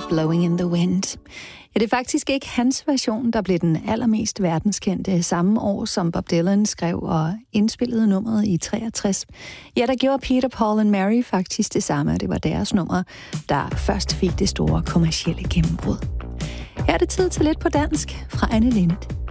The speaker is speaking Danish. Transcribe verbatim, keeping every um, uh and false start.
Blowing in the Wind. Ja, det er faktisk ikke hans version, der blev den allermest verdenskendte samme år, som Bob Dylan skrev og indspillede nummeret i treogtres. Ja, der gjorde Peter, Paul and Mary faktisk det samme, og det var deres nummer, der først fik det store kommercielle gennembrud. Her er det tid til lidt på dansk fra Anne Linnet.